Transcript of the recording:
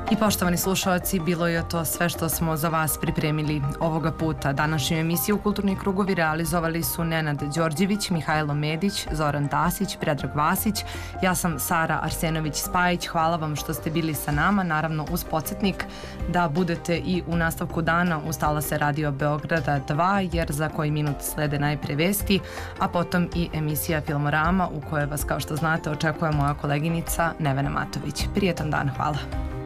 I poštovani slušalci, bilo je to sve što smo za vas pripremili ovoga puta. Današnju emisiju Kulturni krugovi realizovali su Nenad Đorđević, Mihajlo Medić, Zoran Tasić, Predrag Vasić. Ja sam Sara Arsenović-Spajić. Hvala vam što ste bili sa nama, naravno uz podsjetnik da budete i u nastavku dana uz talase Radio Beograda 2, jer za koji minut slede najpre vesti, a potom i emisija Filmorama u kojoj vas, kao što znate, očekuje moja koleginica Nevena Matović. Prijetan dan, hvala.